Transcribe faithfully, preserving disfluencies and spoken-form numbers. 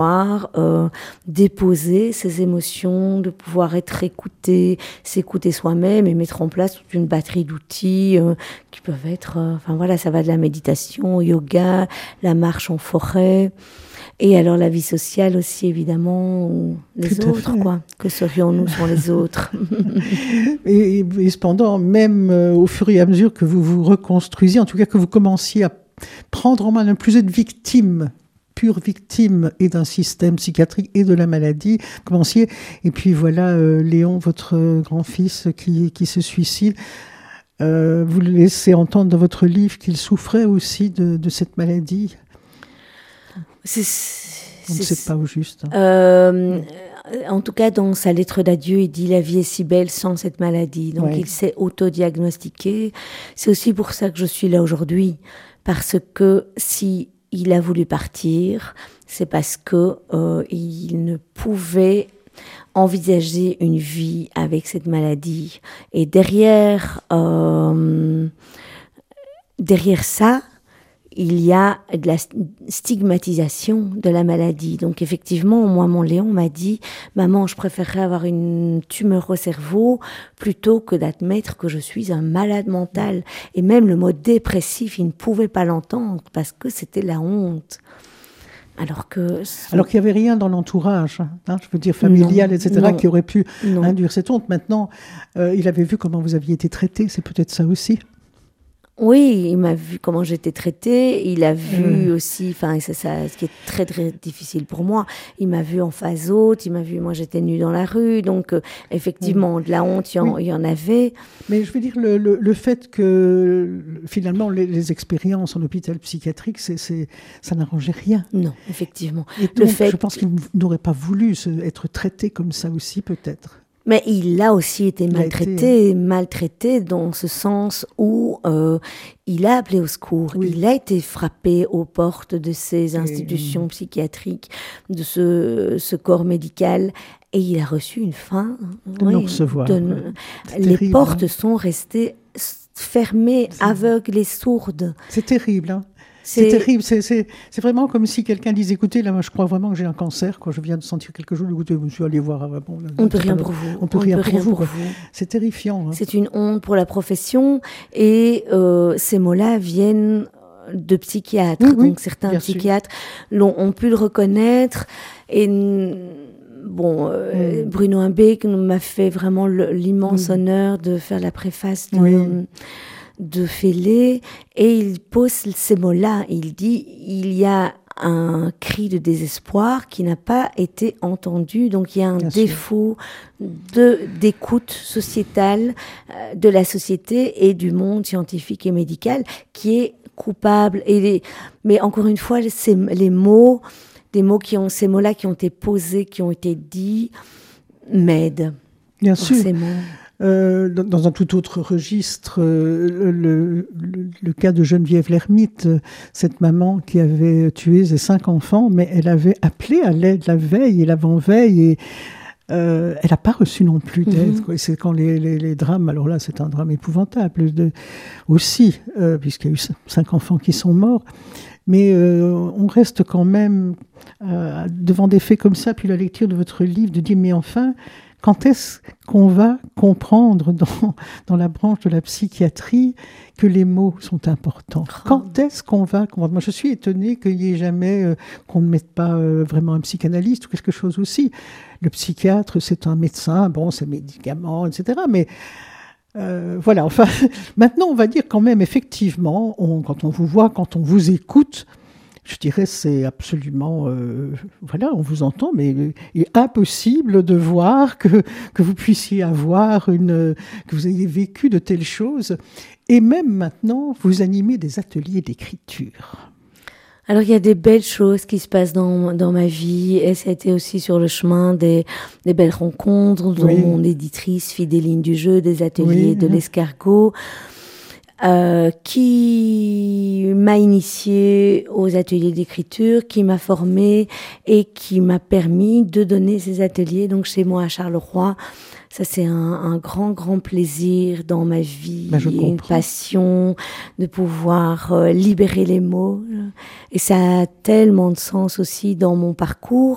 Euh, déposer ses émotions, de pouvoir être écouté, s'écouter soi-même et mettre en place toute une batterie d'outils euh, qui peuvent être, euh, enfin voilà, ça va de la méditation, au yoga, la marche en forêt, et alors la vie sociale aussi évidemment, ou les Tout à autres fait. quoi, que serions-nous sans les autres. et, et, et cependant, même euh, au fur et à mesure que vous vous reconstruisiez, en tout cas que vous commenciez à prendre en main, ne plus être victime, pure victime et d'un système psychiatrique et de la maladie, commenciez, et puis voilà euh, Léon, votre grand-fils qui, qui se suicide. Euh, vous le laissez entendre dans votre livre qu'il souffrait aussi de, de cette maladie. C'est, On ne sait pas au juste. Hein. Euh, en tout cas, dans sa lettre d'adieu, il dit « La vie est si belle sans cette maladie ». Donc, ouais. Il s'est autodiagnostiqué. C'est aussi pour ça que je suis là aujourd'hui. Parce que si il a voulu partir, c'est parce que euh, il ne pouvait envisager une vie avec cette maladie. Et derrière, euh, derrière ça, il y a de la stigmatisation de la maladie. Donc effectivement, moi, mon Léon m'a dit « Maman, je préférerais avoir une tumeur au cerveau plutôt que d'admettre que je suis un malade mental. » Et même le mot dépressif, il ne pouvait pas l'entendre parce que c'était la honte. Alors que... Alors qu'il n'y avait rien dans l'entourage, hein, je veux dire familial, non, et cetera, non, qui aurait pu non. induire cette honte. Maintenant, euh, il avait vu comment vous aviez été traité, c'est peut-être ça aussi. Oui, il m'a vu comment j'étais traitée, il a vu mmh. aussi, enfin, c'est ça, ce qui est très, très difficile pour moi, il m'a vu en face haute, il m'a vu, moi j'étais nue dans la rue, donc euh, effectivement, mmh. de la honte, il y, en, oui. il y en avait. Mais je veux dire, le, le, le fait que finalement, les, les expériences en hôpital psychiatrique, c'est, c'est, ça n'arrangeait rien. Non, effectivement. Et donc, le fait... je pense qu'il n'aurait pas voulu se, être traité comme ça aussi, peut-être. Mais il a aussi été maltraité, été... maltraité dans ce sens où euh, il a appelé au secours, oui. il a été frappé aux portes de ces institutions et... psychiatriques, de ce, ce corps médical, et il a reçu une fin. De oui, non-recevoir. De... Les terrible, portes hein. sont restées fermées, c'est... aveugles et sourdes. C'est terrible, hein. C'est, c'est terrible, c'est, c'est, c'est vraiment comme si quelqu'un disait, écoutez, là, moi, je crois vraiment que j'ai un cancer, quoi. Je viens de sentir quelque chose, écoutez, je suis allé voir. Bon, là, on ne peut rien pour vous. On ne peut rien, peut pour, rien vous, pour vous. C'est terrifiant. Hein. C'est une honte pour la profession, et euh, ces mots-là viennent de psychiatres. Oui, oui, donc certains psychiatres l'ont, ont pu le reconnaître, et... Bon, euh, mmh. Bruno Imbeek m'a fait vraiment le, l'immense mmh. honneur de faire la préface de... Oui. de Fellé, et il pose ces mots-là. Il dit il y a un cri de désespoir qui n'a pas été entendu, donc il y a un Bien défaut de, d'écoute sociétale euh, de la société et du monde scientifique et médical qui est coupable. Et les, mais encore une fois, c'est les mots, des mots qui ont, ces mots-là qui ont été posés, qui ont été dits, m'aident. Bien sûr. Euh, dans, dans un tout autre registre, euh, le, le, le cas de Geneviève Lermite, cette maman qui avait tué ses cinq enfants, mais elle avait appelé à l'aide la veille et l'avant-veille, et euh, elle n'a pas reçu non plus d'aide. Mm-hmm. Quoi. Et c'est quand les, les, les drames, alors là c'est un drame épouvantable de, aussi, euh, puisqu'il y a eu cinq enfants qui sont morts, mais euh, on reste quand même euh, devant des faits comme ça, puis la lecture de votre livre, de dire mais enfin... Quand est-ce qu'on va comprendre dans, dans la branche de la psychiatrie que les mots sont importants ? Oh. Quand est-ce qu'on va comprendre ? Moi, je suis étonnée qu'il n'y ait jamais, euh, qu'on ne mette pas euh, vraiment un psychanalyste ou quelque chose aussi. Le psychiatre, c'est un médecin, bon, c'est médicaments, et cetera. Mais euh, voilà, enfin, maintenant, on va dire quand même, effectivement, on, quand on vous voit, quand on vous écoute, je dirais c'est absolument... Euh, voilà, on vous entend, mais il est impossible de voir que, que vous puissiez avoir une... que vous ayez vécu de telles choses. Et même maintenant, vous animez des ateliers d'écriture. Alors, il y a des belles choses qui se passent dans, dans ma vie, et ça a été aussi sur le chemin des, des belles rencontres, dont oui. mon éditrice Fidéline du Jeu, des ateliers oui. de l'Escargot. Euh, qui m'a initiée aux ateliers d'écriture, qui m'a formée et qui m'a permis de donner ces ateliers donc chez moi à Charleroi. Ça, c'est un, un grand, grand plaisir dans ma vie, ben, une passion de pouvoir euh, libérer les mots. Et ça a tellement de sens aussi dans mon parcours.